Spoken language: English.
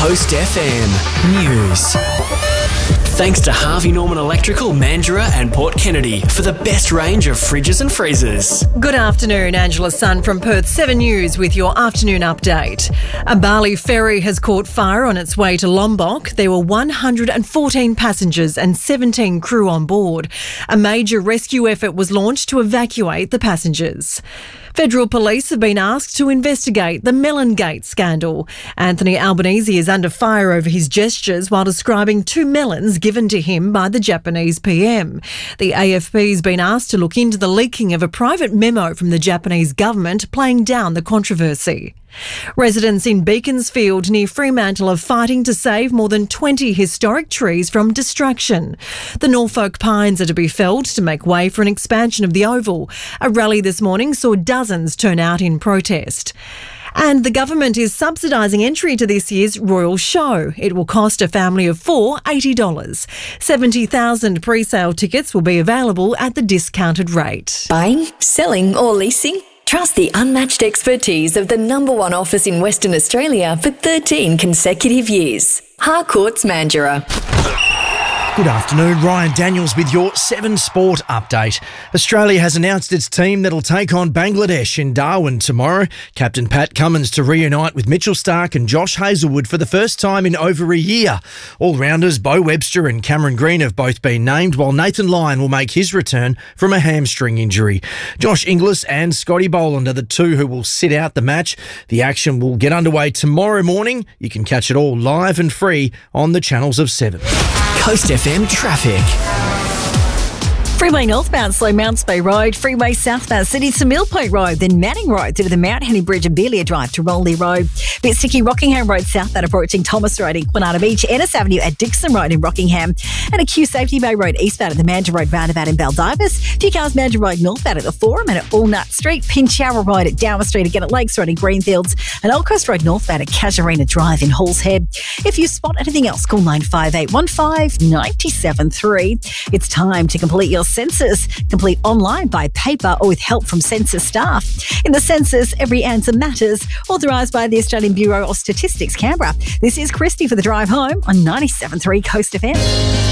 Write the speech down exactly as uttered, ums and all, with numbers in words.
Coast F M News. Thanks to Harvey Norman Electrical, Mandurah and Port Kennedy for the best range of fridges and freezers. Good afternoon, Angela Sun from Perth seven News with your afternoon update. A Bali ferry has caught fire on its way to Lombok. There were one hundred fourteen passengers and seventeen crew on board. A major rescue effort was launched to evacuate the passengers. Federal police have been asked to investigate the Melongate scandal. Anthony Albanese is under fire over his gestures while describing two melons given to him by the Japanese P M. The A F P's been asked to look into the leaking of a private memo from the Japanese government playing down the controversy. Residents in Beaconsfield near Fremantle are fighting to save more than twenty historic trees from destruction. The Norfolk pines are to be felled to make way for an expansion of the Oval. A rally this morning saw dozens turn out in protest. And the government is subsidising entry to this year's Royal Show. It will cost a family of four eighty dollars. seventy thousand pre-sale tickets will be available at the discounted rate. Buying, selling or leasing? Trust the unmatched expertise of the number one office in Western Australia for thirteen consecutive years. Harcourts Mandurah. Good afternoon, Ryan Daniels with your seven Sport update. Australia has announced its team that'll take on Bangladesh in Darwin tomorrow. Captain Pat Cummins to reunite with Mitchell Starc and Josh Hazlewood for the first time in over a year. All-rounders Bo Webster and Cameron Green have both been named, while Nathan Lyon will make his return from a hamstring injury. Josh Inglis and Scotty Boland are the two who will sit out the match. The action will get underway tomorrow morning. You can catch it all live and free on the channels of seven. Coast F M traffic. Freeway northbound, slow Mounts Bay Road. Freeway southbound, City to Mill Point Road. Then Manning Road through the Mount Henry Bridge and Belia Drive to Rolney Road. Bit sticky, Rockingham Road southbound approaching Thomas Road in Quinana Beach. Ennis Avenue at Dixon Road in Rockingham. And a Q Safety Bay Road eastbound at the Mandurah Road roundabout in Baldivis. Few cars Mandurah Road northbound at the Forum and at Allnut Street. Pinchara Road at Dower Street again at Lakes Road in Greenfields. And Old Coast Road northbound at Casuarina Drive in Halls Head. If you spot anything else, call nine five eight one five nine seven three. It's time to complete your census. Complete online, by paper or with help from census staff. In the census, every answer matters. Authorised by the Australian Bureau of Statistics, Canberra. This is Christy for the drive home on ninety-seven point three Coast F M.